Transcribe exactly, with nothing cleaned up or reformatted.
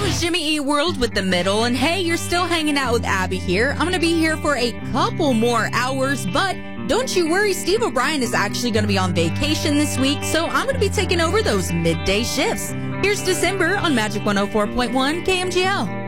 Jimmy Eat World with the middle, and hey, you're still hanging out with Abby here. I'm gonna be here for a couple more hours, but don't you worry, Steve O'Brien is actually gonna be on vacation this week, so I'm gonna be taking over those midday shifts. Here's December on Magic one oh four point one K M G L.